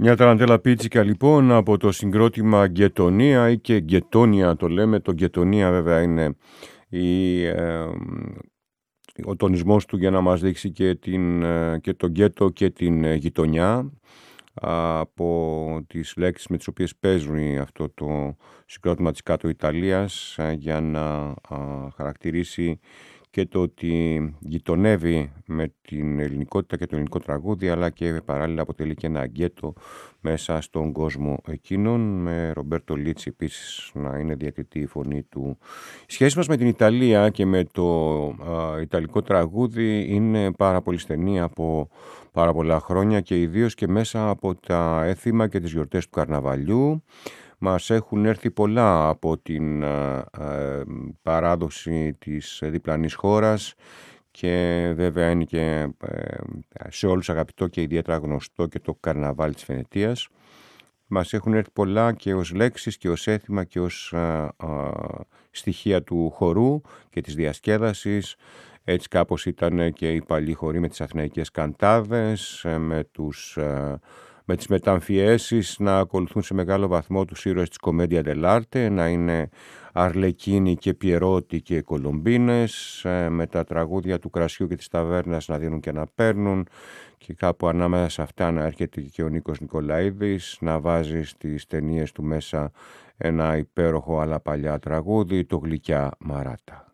Μια ταραντέλα πίτσικα λοιπόν από το συγκρότημα Γκετονία ή και Γκετόνια το λέμε. Το Γκετονία βέβαια είναι ο τονισμός του για να μας δείξει και το γκέτο και την γειτονιά από τις λέξεις με τις οποίες παίζουν αυτό το συγκρότημα της Κάτω Ιταλίας για να χαρακτηρίσει και το ότι γειτονεύει με την ελληνικότητα και το ελληνικό τραγούδι, αλλά και παράλληλα αποτελεί και ένα γκέτο μέσα στον κόσμο εκείνον, με Ρομπέρτο Λίτσι επίσης να είναι διακριτή η φωνή του. Η σχέση μας με την Ιταλία και με το ιταλικό τραγούδι είναι πάρα πολύ στενή από πάρα πολλά χρόνια και ιδίως και μέσα από τα έθιμα και τις γιορτές του καρναβαλιού. Μας έχουν έρθει πολλά από την παράδοση της διπλανής χώρας και βέβαια είναι και σε όλους αγαπητό και ιδιαίτερα γνωστό και το καρναβάλι της Βενετίας. Μας έχουν έρθει πολλά και ως λέξεις και ως έθιμα και ως στοιχεία του χορού και της διασκέδασης. Έτσι κάπως ήταν και οι παλιοί χοροί με τις αθηναϊκές καντάδες, με τις μεταμφιέσεις να ακολουθούν σε μεγάλο βαθμό τους ήρωες της Κομμέντια dell'arte, να είναι Αρλεκίνοι και Πιερότη και Κολομπίνες, με τα τραγούδια του κρασιού και της ταβέρνας να δίνουν και να παίρνουν και κάπου ανάμεσα σε αυτά να έρχεται και ο Νίκος Νικολαίδης να βάζει στις ταινίες του μέσα ένα υπέροχο αλλά παλιά τραγούδι, το Γλυκιά Μαράτα.